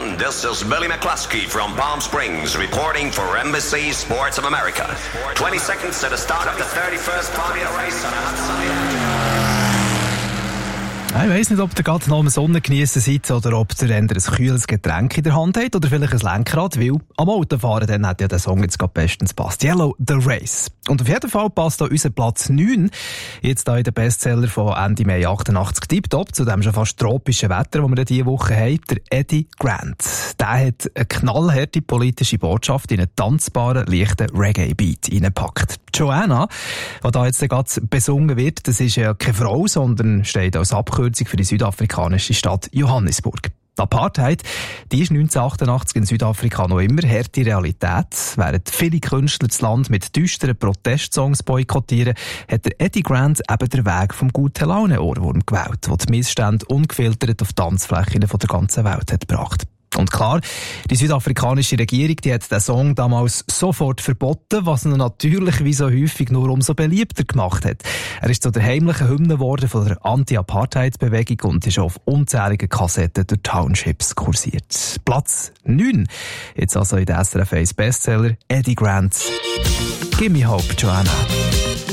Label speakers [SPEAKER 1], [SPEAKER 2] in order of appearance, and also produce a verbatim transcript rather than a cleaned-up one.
[SPEAKER 1] gentlemen, this is Billy McCluskey from Palm Springs reporting for Embassy Sports of America. twenty seconds to the start of the thirty-first Formula Race on a hot sunny day.
[SPEAKER 2] Ich weiss nicht, ob ihr gerade noch am Sonne geniessen seid oder ob ihr ein kühles Getränk in der Hand habt oder vielleicht ein Lenkrad, weil am Autofahren dann hat ja der Song jetzt gerade bestens passt. Yellow, The Race. Und auf jeden Fall passt da unser Platz neun jetzt da in den Bestseller von Ende Mai achtundachtzig tiptop zu dem schon fast tropischen Wetter, das wir diese Woche haben, der Eddie Grant. Der hat eine knallharte politische Botschaft in einen tanzbaren, leichten Reggae-Beat reingepackt. Joanna, die da jetzt gerade besungen wird, das ist ja keine Frau, sondern steht als Abkürzung für die südafrikanische Stadt Johannesburg. Die Apartheid, die ist neunzehnhundertachtundachtzig in Südafrika noch immer harte Realität. Während viele Künstler das Land mit düsteren Protestsongs boykottieren, hat der Eddie Grant eben den Weg vom Gute-Laune-Ohrwurm gewählt, der die Missstände ungefiltert auf Tanzflächen von der ganzen Welt hat gebracht. Und klar, die südafrikanische Regierung, die hat den Song damals sofort verboten, was ihn natürlich wie so häufig nur umso beliebter gemacht hat. Er ist zu der heimlichen Hymne geworden von der Anti-Apartheid-Bewegung und ist auf unzähligen Kassetten durch Townships kursiert. Platz neun. Jetzt also in der S R F eins Bestseller Eddie Grant. Give me hope, Joanna.